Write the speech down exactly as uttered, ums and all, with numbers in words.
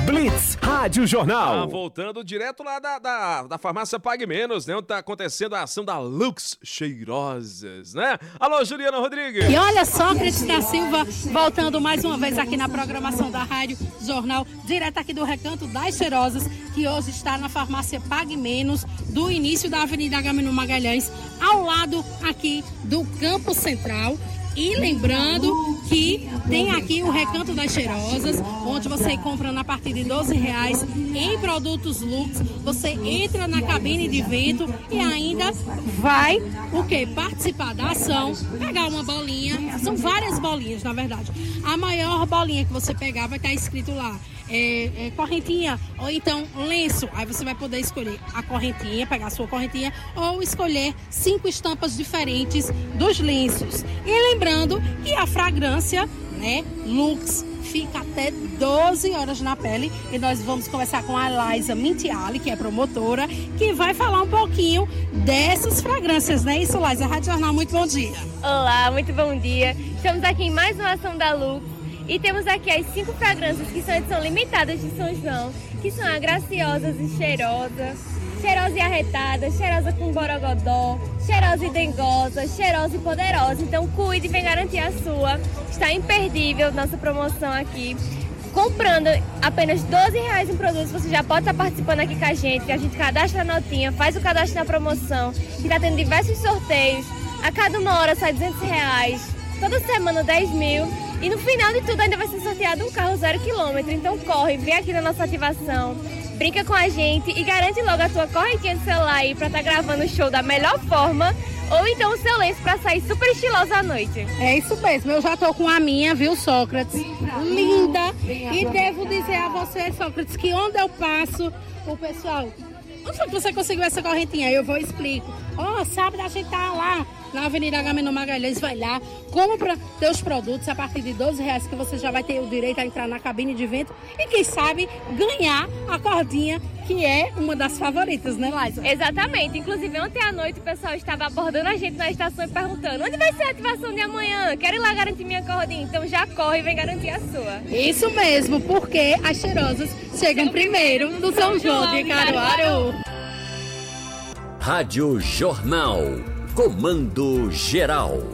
Blitz Rádio Jornal. Ah, voltando direto lá da, da, da farmácia Pague Menos, né? Onde tá acontecendo a ação da Lux Cheirosas, né? Alô, Juliana Rodrigues. E olha, Sócrates da Silva voltando mais uma vez aqui na programação da Rádio Jornal, direto aqui do Recanto das Cheirosas, que hoje está na farmácia Pague Menos, do início da Avenida Agamenon Magalhães, ao lado aqui do Campo Central. E lembrando que tem aqui o Recanto das Cheirosas, onde você comprando a partir de doze reais em produtos Lux, você entra na cabine de vento e ainda vai o quê? Participar da ação, pegar uma bolinha, são várias bolinhas na verdade. A maior bolinha que você pegar vai estar escrito lá, É, é, correntinha ou então lenço, aí você vai poder escolher a correntinha, pegar a sua correntinha ou escolher cinco estampas diferentes dos lenços. E lembrando que a fragrância, né, Lux, fica até doze horas na pele e nós vamos conversar com a Laisa Mintiali, que é promotora, que vai falar um pouquinho dessas fragrâncias, né? Isso, Laisa, Rádio Jornal, muito bom dia. Olá, muito bom dia. Estamos aqui em mais uma ação da Lux. E temos aqui as cinco fragrâncias que são edição limitada de São João, que são a Graciosas e Cheirosa, Cheirosa e Arretada, Cheirosa com Borogodó, Cheirosa e Dengosa, Cheirosa e Poderosa. Então cuide e vem garantir a sua. Está imperdível nossa promoção aqui. Comprando apenas doze reais em produtos, você já pode estar participando aqui com a gente, que a gente cadastra a notinha, faz o cadastro na promoção, que está tendo diversos sorteios. A cada uma hora sai duzentos reais, toda semana dez mil. E no final de tudo ainda vai ser sorteado um carro zero quilômetro. Então corre, vem aqui na nossa ativação, brinca com a gente e garante logo a tua correntinha de celular aí pra estar tá gravando o show da melhor forma. Ou então o seu lenço pra sair super estiloso à noite. É isso mesmo, eu já tô com a minha, viu, Sócrates? Linda! E devo dizer a você, Sócrates, que onde eu passo, o pessoal... Onde foi que você conseguiu essa correntinha? Eu vou explico. Ó, oh, sábado a gente tá lá na Avenida Agamenon Magalhães, vai lá, compra teus produtos a partir de doze reais, que você já vai ter o direito a entrar na cabine de vento e quem sabe ganhar a cordinha, que é uma das favoritas, né, Laisa? Exatamente. Inclusive, ontem à noite o pessoal estava abordando a gente na estação e perguntando: onde vai ser a ativação de amanhã? Quero ir lá garantir minha cordinha. Então já corre e vem garantir a sua. Isso mesmo, porque as cheirosas chegam primeiro no São João de Caruaru. Rádio Jornal. Comando Geral.